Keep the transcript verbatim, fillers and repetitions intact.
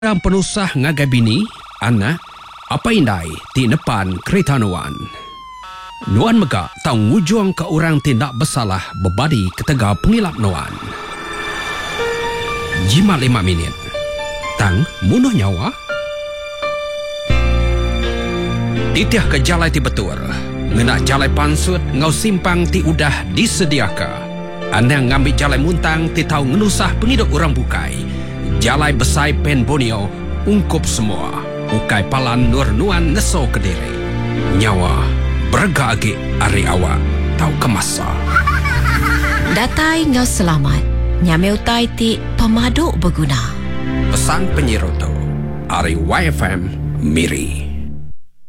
Orang penusah ngagai bini, anak, apa indai di depan kereta nuan. Nuan megak tau ngujung ke orang tindak bersalah berbadi ketega pengilap nuan. Jimat lima minit. Tang munuh nyawa. Titiah ke jalai ti betul. Ngenak jalai pansut ngau simpang ti udah disediaka. Anang ngambil jalai muntang ti tau ngenusah pengiduk orang bukai. Jalai besai pen bonio ungkup semua. Ukai palan nur nuan neso kediri. Nyawa berga agi ari awak tau kemasa. Datai ngau selamat. Nyameu tai ti pemaduk berguna. Pesan penyiroto Ari Y F M Miri.